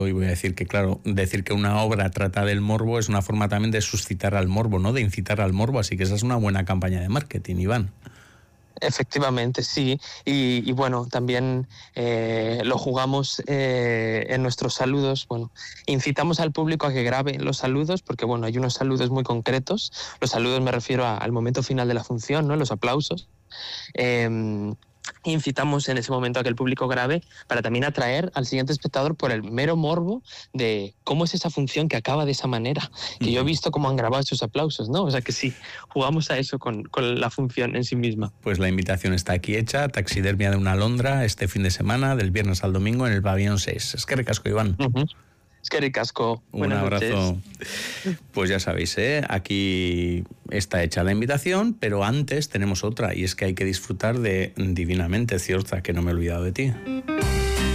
Y voy a decir que, claro, decir que una obra trata del morbo es una forma también de suscitar al morbo, ¿no? De incitar al morbo, así que esa es una buena campaña de marketing, Iván. Efectivamente, sí. Y bueno, también lo jugamos en nuestros saludos. Bueno, incitamos al público a que grabe los saludos, porque bueno, hay unos saludos muy concretos. Los saludos me refiero al momento final de la función, ¿no? Los aplausos. Incitamos en ese momento a que el público grabe para también atraer al siguiente espectador por el mero morbo de cómo es esa función que acaba de esa manera, que yo he visto cómo han grabado esos aplausos, ¿no? O sea que sí, jugamos a eso con la función en sí misma. Pues la invitación está aquí hecha, Taxidermia de una Alondra, este fin de semana, del viernes al domingo, en el pabellón 6. Es que ricasco, Iván. Es que ricasco. Un abrazo. Pues ya sabéis, aquí está hecha la invitación, pero antes tenemos otra, y es que hay que disfrutar de Divinamente Ciorza, que no me he olvidado de ti.